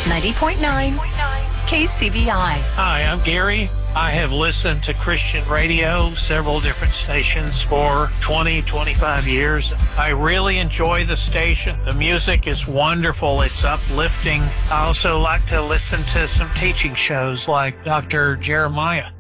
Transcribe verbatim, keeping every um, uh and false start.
ninety point nine K C V I. Hi, I'm Gary. I have listened to Christian radio, several different stations for twenty, twenty-five years. I really enjoy the station. The music is wonderful. It's uplifting. I also like to listen to some teaching shows like Doctor Jeremiah.